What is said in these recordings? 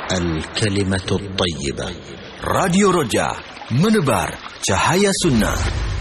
الكلمة الطيبة. Radio Roja, menebar cahaya sunnah.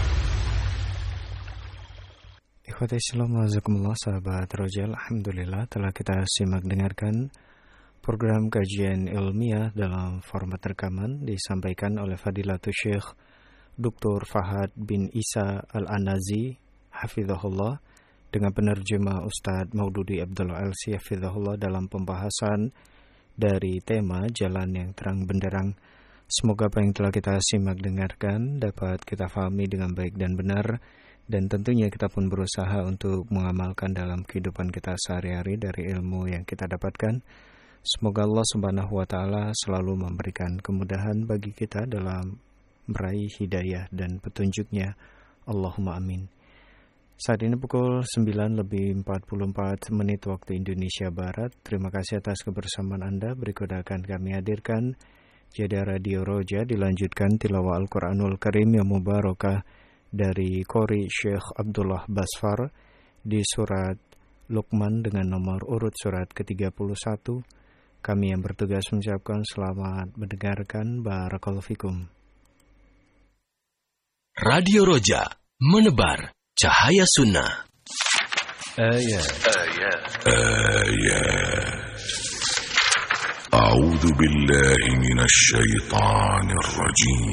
Ikhwati Islam, wajazakumullah, sahabat Roja. Alhamdulillah telah kita simak dengarkan program kajian ilmiah dalam format rekaman disampaikan oleh Fadilatul Syekh Dr. Fahad bin Isa Al-Anazi hafizahullah dengan penerjemah Ustadz Maududi Abdullah Elsi hafizahullah dalam pembahasan dari tema Jalan yang Terang Benderang. Semoga apa yang telah kita simak dengarkan dapat kita fahami dengan baik dan benar, dan tentunya kita pun berusaha untuk mengamalkan dalam kehidupan kita sehari-hari dari ilmu yang kita dapatkan. Semoga Allah Subhanahu wa Ta'ala selalu memberikan kemudahan bagi kita dalam meraih hidayah dan petunjuknya. Allahumma amin. Saat ini pukul 9:44 waktu Indonesia Barat. Terima kasih atas kebersamaan Anda. Berikut akan kami hadirkan jeda Radio Roja, dilanjutkan tilawah Al-Quranul Karim yang mubarakah dari Qori Syekh Abdullah Basfar di surat Luqman dengan nomor urut surat ke-31. Kami yang bertugas mengucapkan selamat mendengarkan. Barakallahu fikum. Radio Roja, menebar cahaya sunnah. A'udzu billahi minasy syaithanir rajim.